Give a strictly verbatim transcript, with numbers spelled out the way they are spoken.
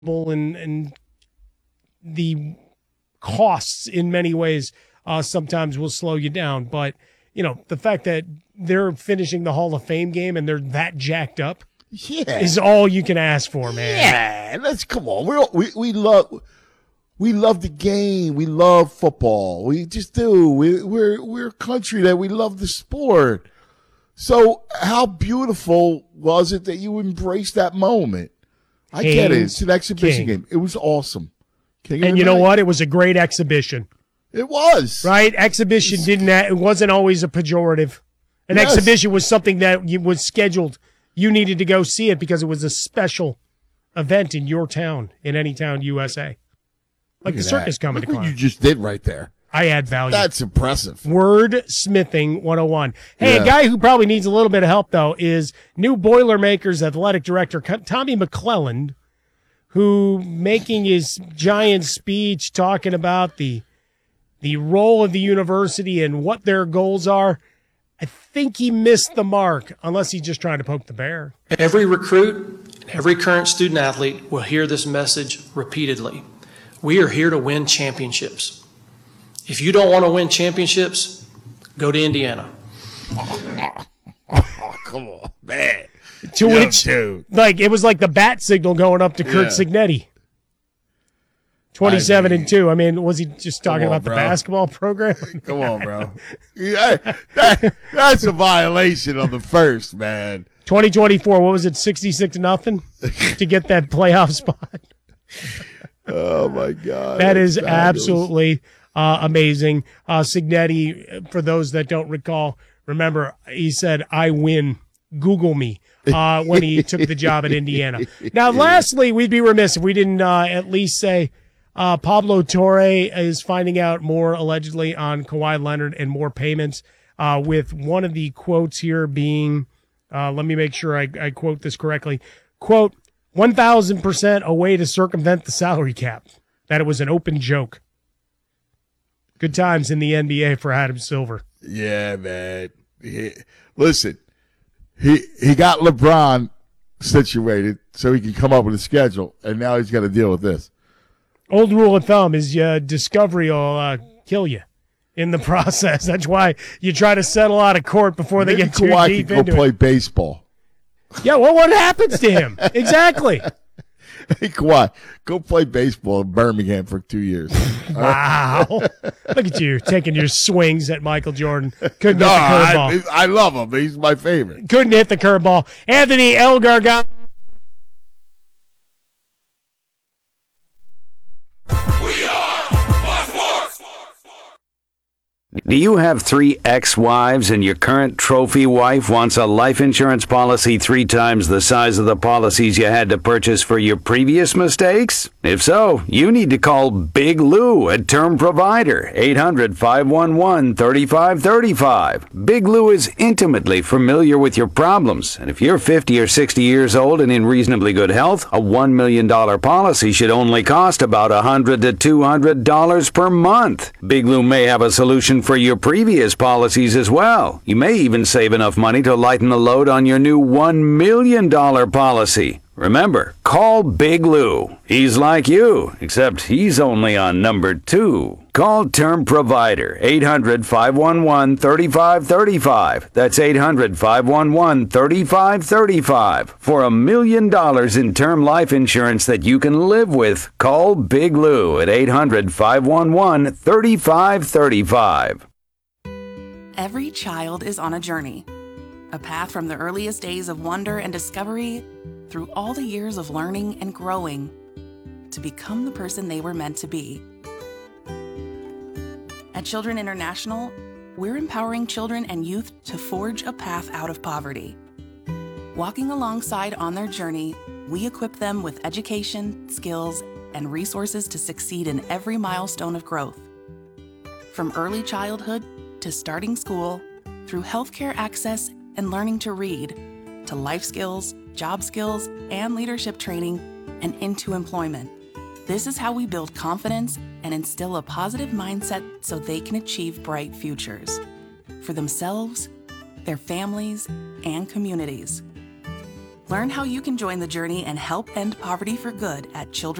and and the costs in many ways uh, sometimes will slow you down. But, you know, the fact that they're finishing the Hall of Fame game and they're that jacked up yeah. is all you can ask for, man. Yeah, let's come on. We're, we we love we love the game. We love football. We just do. We, we're we're a country that we love the sport. So how beautiful was it that you embraced that moment? I Kings get it. It's an exhibition King. game. It was awesome. King And you know what? It was a great exhibition. It was. Right? Exhibition it's, didn't, it wasn't always a pejorative. An yes. exhibition was something that was scheduled. You needed to go see it because it was a special event in your town, in any town, U S A. Like the circus that. coming Look to what Clark. you just did right there. I add value. That's impressive. Word smithing one oh one. Hey, yeah. a guy who probably needs a little bit of help, though, is new Boilermakers athletic director Tommy McClelland, who making his giant speech talking about the the role of the university and what their goals are. I think he missed the mark, unless he's just trying to poke the bear. Every recruit and every current student athlete will hear this message repeatedly. We are here to win championships. If you don't want to win championships, go to Indiana. Oh, come on, man. To Yo, which, dude. like, it was like the bat signal going up to Kurt Yeah. Signetti. twenty-seven I mean, and two. I mean, was he just talking on, about the bro. basketball program? Come on, bro. Yeah, that, that's a violation of the first, man. twenty twenty-four, what was it, sixty-six nothing to get that playoff spot? Oh, my God. That is fabulous. absolutely uh, amazing. Uh, Signetti, for those that don't recall, remember, he said, I win. Google me uh, when he took the job at Indiana. Now, lastly, we'd be remiss if we didn't uh, at least say uh, Pablo Torre is finding out more allegedly on Kawhi Leonard and more payments, uh, with one of the quotes here being, uh, let me make sure I, I quote this correctly, quote, one thousand percent a way to circumvent the salary cap, that it was an open joke. Good times in the N B A for Adam Silver. Yeah, man. He, listen, he he got LeBron situated so he can come up with a schedule, and now he's got to deal with this. Old rule of thumb is uh, discovery will uh, kill you in the process. That's why you try to settle out of court before they Maybe get too Kawhi deep can go into play it. baseball. Yeah, well, what happens to him? Exactly. Hey, Kawhi, go play baseball in Birmingham for two years. Wow. Look at you taking your swings at Michael Jordan. Couldn't No, hit the curveball. I, I love him. He's my favorite. Couldn't hit the curveball. Anthony Elgar. Do you have three ex-wives and your current trophy wife wants a life insurance policy three times the size of the policies you had to purchase for your previous mistakes? If so, you need to call Big Lou at Term Provider, eight hundred, five one one, three five three five. Big Lou is intimately familiar with your problems, and if you're fifty or sixty years old and in reasonably good health, a one million dollars policy should only cost about one hundred to two hundred dollars per month. Big Lou may have a solution for your previous policies as well. You may even save enough money to lighten the load on your new one million dollars policy. Remember, call Big Lou. He's like you, except he's only on number two. Call Term Provider, eight hundred, five one one, three five three five. That's eight hundred, five one one, three five three five. For a million dollars in term life insurance that you can live with, call Big Lou at eight hundred, five one one, three five three five. Every child is on a journey, a path from the earliest days of wonder and discovery through all the years of learning and growing to become the person they were meant to be. At Children International, we're empowering children and youth to forge a path out of poverty. Walking alongside on their journey, we equip them with education, skills, and resources to succeed in every milestone of growth. From early childhood to starting school, through healthcare access and learning to read, to life skills, job skills, and leadership training, and into employment. This is how we build confidence and instill a positive mindset so they can achieve bright futures for themselves, their families, and communities. Learn how you can join the journey and help end poverty for good at children